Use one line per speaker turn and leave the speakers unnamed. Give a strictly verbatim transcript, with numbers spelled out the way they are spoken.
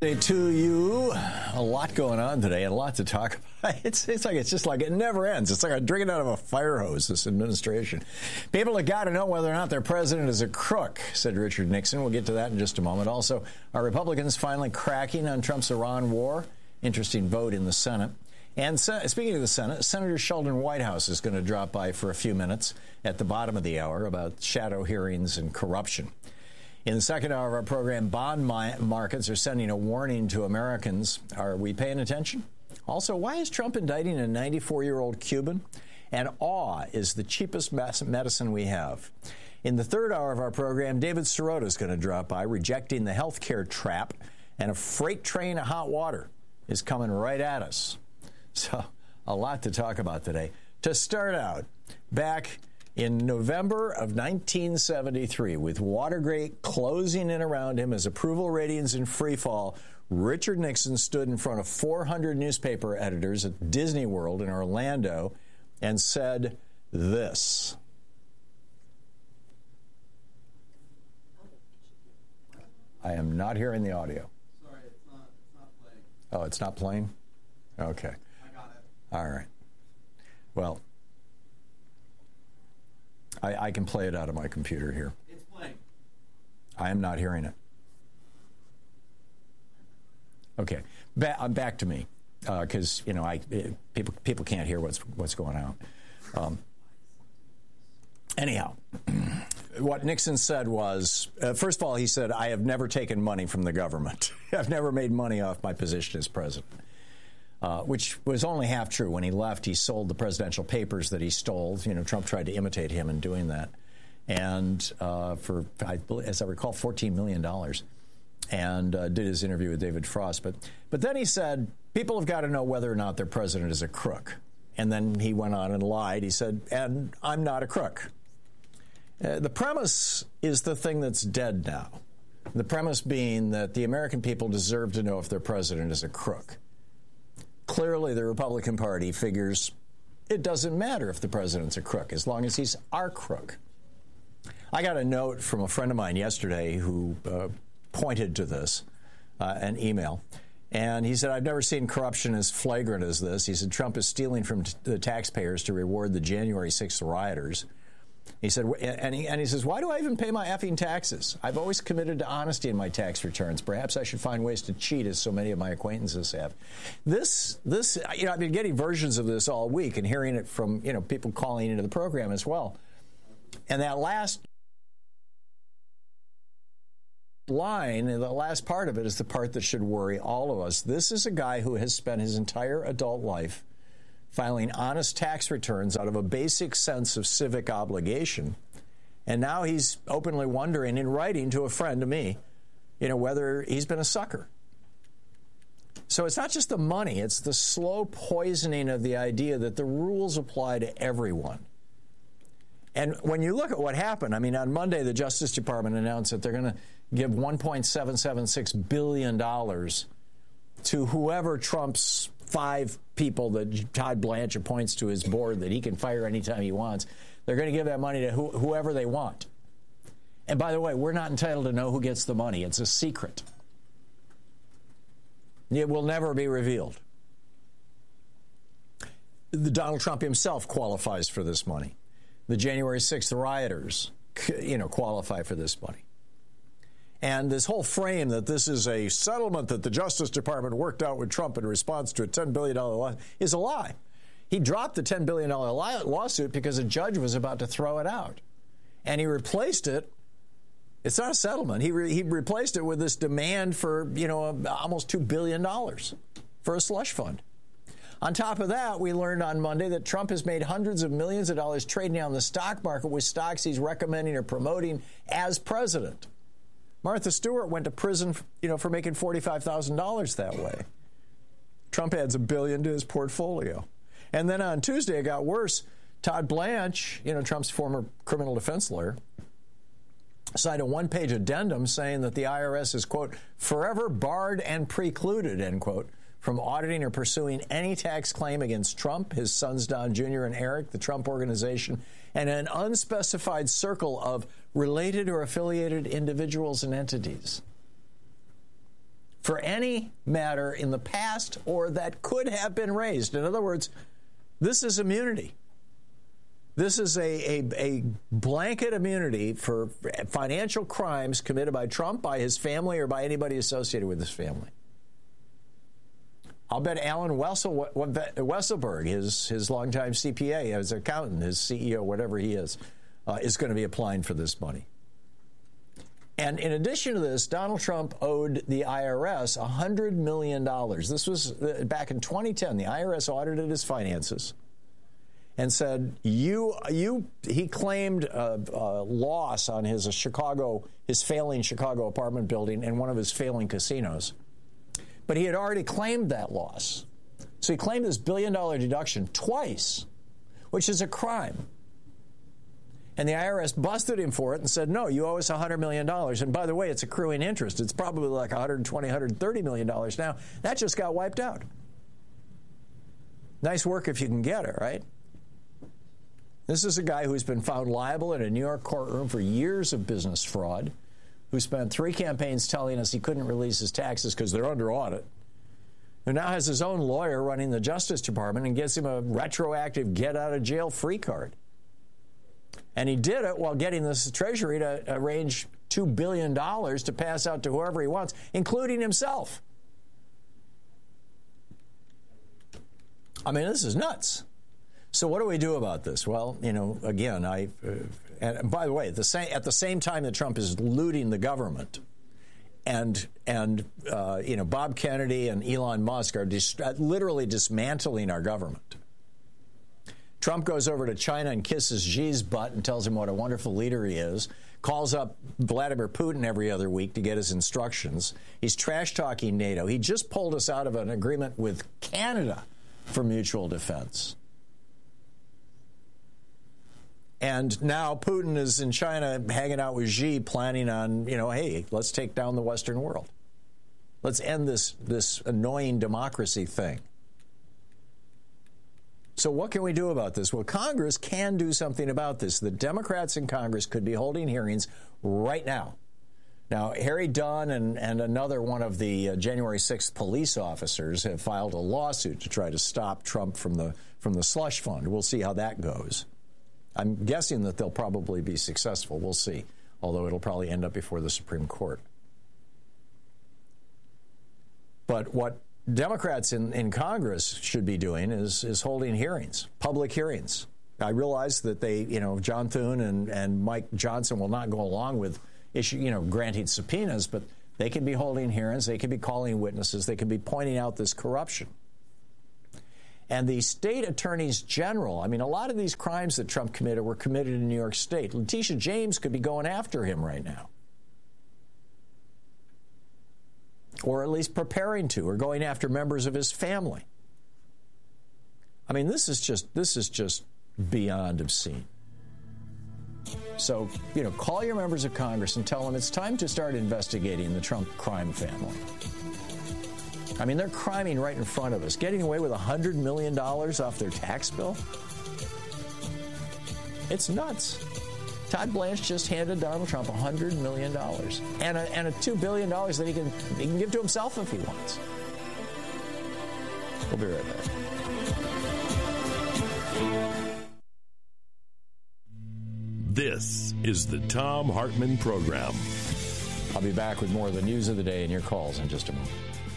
To you, a lot going on today and a lot to talk about. It's, it's like it's just like it never ends. It's like I'm drinking out of a fire hose, this administration. People have got to know whether or not their president is a crook, said Richard Nixon. We'll get to that in just a moment. Also, are Republicans finally cracking on Trump's Iran war? Interesting vote in the Senate. And so, speaking of the Senate, Senator Sheldon Whitehouse is going to drop by for a few minutes at the bottom of the hour about shadow hearings and corruption. In the second hour of our program, bond markets are sending a warning to Americans. Are we paying attention? Also, why is Trump indicting a ninety-four-year-old Cuban? And awe is the cheapest medicine we have. In the third hour of our program, David Sirota is going to drop by, rejecting the health care trap, and a freight train of hot water is coming right at us. So, a lot to talk about today. To start out, back in November of nineteen seventy-three, with Watergate closing in around him as approval ratings in free fall, Richard Nixon stood in front of four hundred newspaper editors at Disney World in Orlando and said this. I am not hearing the audio.
Sorry, it's not, it's not playing.
Oh, it's not playing? Okay.
I got it.
All right. Well, I, I can play it out of my computer here.
It's playing.
I am not hearing it. Okay, ba- I'm back to me because uh, you know I it, people people can't hear what's what's going on. Um, anyhow, what Nixon said was, uh, first of all, he said, "I have never taken money from the government. I've never made money off my position as president." Uh, which was only half true. When he left, he sold the presidential papers that he stole. You know, Trump tried to imitate him in doing that. And uh, for, I, as I recall, fourteen million dollars. And uh, did his interview with David Frost. But, but then he said, people have got to know whether or not their president is a crook. And then he went on and lied. He said, and I'm not a crook. Uh, the premise is the thing that's dead now. The premise being that the American people deserve to know if their president is a crook. Clearly, the Republican Party figures it doesn't matter if the president's a crook, as long as he's our crook. I got a note from a friend of mine yesterday who uh, pointed to this, uh, an email, and he said, I've never seen corruption as flagrant as this. He said, Trump is stealing from t- the taxpayers to reward the January sixth rioters. He said, and he, and he says, why do I even pay my effing taxes? I've always committed to honesty in my tax returns. Perhaps I should find ways to cheat, as so many of my acquaintances have. This, this, you know, I've been getting versions of this all week and hearing it from, you know, people calling into the program as well. And that last line, the last part of it is the part that should worry all of us. This is a guy who has spent his entire adult life filing honest tax returns out of a basic sense of civic obligation. And now he's openly wondering, in writing to a friend, to me, you know, whether he's been a sucker. So it's not just the money, it's the slow poisoning of the idea that the rules apply to everyone. And when you look at what happened, I mean, on Monday, the Justice Department announced that they're going to give one point seven seven six billion dollars to whoever Trump's five people that Todd Blanche appoints to his board that he can fire anytime he wants. They're going to give that money to who, whoever they want. And by the way, we're not entitled to know who gets the money. It's a secret. It will never be revealed. The Donald Trump himself qualifies for this money. The January sixth rioters, you know, qualify for this money. And this whole frame that this is a settlement that the Justice Department worked out with Trump in response to a ten billion dollars lawsuit is a lie. He dropped the ten billion dollars lawsuit because a judge was about to throw it out. And he replaced it. It's not a settlement. He, re, he replaced it with this demand for, you know, almost two billion dollars for a slush fund. On top of that, we learned on Monday that Trump has made hundreds of millions of dollars trading on the stock market with stocks he's recommending or promoting as president. Martha Stewart went to prison, you know, for making forty-five thousand dollars that way. Trump adds a billion to his portfolio. And then on Tuesday, it got worse. Todd Blanche, you know, Trump's former criminal defense lawyer, signed a one-page addendum saying that the I R S is, quote, forever barred and precluded, end quote, from auditing or pursuing any tax claim against Trump, his sons Don Junior and Eric, the Trump Organization, and an unspecified circle of related or affiliated individuals and entities. for any matter in the past or that could have been raised. In other words, this is immunity. This is a, a, a blanket immunity for financial crimes committed by Trump, by his family, or by anybody associated with his family. I'll bet Alan Wessel, Wesselberg, his, his longtime C P A, his accountant, his C E O, whatever he is, uh, is going to be applying for this money. And in addition to this, Donald Trump owed the I R S one hundred million dollars. This was back in twenty ten. The I R S audited his finances and said, you, you, he claimed a, a loss on his Chicago, his failing Chicago apartment building and one of his failing casinos. But he had already claimed that loss. So he claimed this billion dollar deduction twice, which is a crime. And the I R S busted him for it and said, no, you owe us one hundred million dollars. And by the way, it's accruing interest. It's probably like one hundred twenty, one hundred thirty million dollars now. That just got wiped out. Nice work if you can get it, right? This is a guy who's been found liable in a New York courtroom for years of business fraud, who spent three campaigns telling us he couldn't release his taxes because they're under audit, who now has his own lawyer running the Justice Department and gives him a retroactive get-out-of-jail-free card. And he did it while getting the Treasury to arrange two billion dollars to pass out to whoever he wants, including himself. I mean, this is nuts. So what do we do about this? Well, you know, again, I... Uh, And by the way, the same, at the same time that Trump is looting the government, and and uh, you know Bob Kennedy and Elon Musk are dis- literally dismantling our government. Trump goes over to China and kisses Xi's butt and tells him what a wonderful leader he is. Calls up Vladimir Putin every other week to get his instructions. He's trash talking NATO. He just pulled us out of an agreement with Canada for mutual defense. And now Putin is in China hanging out with Xi, planning on, you know, hey, let's take down the Western world. Let's end this, this annoying democracy thing. So what can we do about this? Well, Congress can do something about this. The Democrats in Congress could be holding hearings right now. Now, Harry Dunn and, and another one of the uh, January sixth police officers have filed a lawsuit to try to stop Trump from the from the slush fund. We'll see how that goes. I'm guessing that they'll probably be successful. We'll see, although it'll probably end up before the Supreme Court. But what Democrats in, in Congress should be doing is, is holding hearings, public hearings. I realize that they, you know, John Thune and, and Mike Johnson will not go along with issue, you know, granting subpoenas, but they can be holding hearings, they can be calling witnesses, they can be pointing out this corruption. And the state attorneys general, I mean, a lot of these crimes that Trump committed were committed in New York State. Letitia James could be going after him right now. Or at least preparing to, or going after members of his family. I mean, this is just, this is just beyond obscene. So, you know, call your members of Congress and tell them it's time to start investigating the Trump crime family. I mean, they're criming right in front of us, getting away with one hundred million dollars off their tax bill. It's nuts. Todd Blanche just handed Donald Trump one hundred million dollars and a, and a two billion dollars that he can, he can give to himself if he wants. We'll be right back.
This is the Thom Hartmann Program.
I'll be back with more of the news of the day and your calls in just a moment.